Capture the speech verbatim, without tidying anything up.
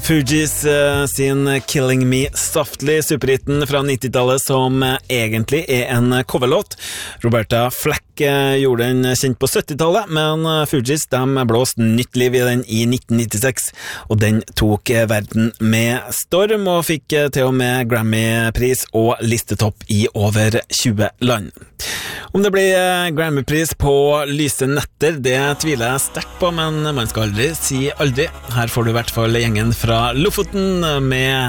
Fugees uh, sin Killing Me Softly, superhitten fra nittitallet som uh, egentlig er en coverlåt. Roberta Flack uh, gjorde den kjent på syttitallet, men uh, Fugees de blåste nytt liv i den i nitten nittiseks, og den tok uh, verden med storm og fikk uh, til og med Grammy-pris og listetopp i over tjue land. Om det blir uh, Grammy-pris på lyse netter, det tviler jeg sterkt på, men man skal aldri si aldri. Her får du i hvert fall gjengen fra Lofoten med